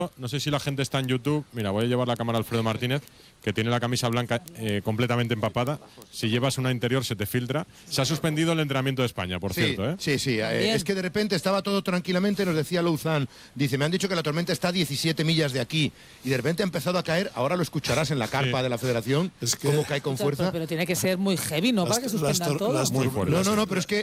No sé si la gente está en YouTube. Mira, voy a llevar la cámara a Alfredo Martínez, que tiene la camisa blanca completamente empapada. Si llevas una interior se te filtra. Se ha suspendido el entrenamiento de España, por cierto, ¿eh? Sí, sí. Es que de repente estaba todo tranquilamente, nos decía Louzán. Dice, me han dicho que la tormenta está a 17 millas de aquí. Y de repente ha empezado a caer. Ahora lo escucharás en la carpa de la Federación. Es que cómo cae con fuerza. Pero tiene que ser muy heavy, ¿no? Para que suspendan todo. Muy fuerte. No, pero es que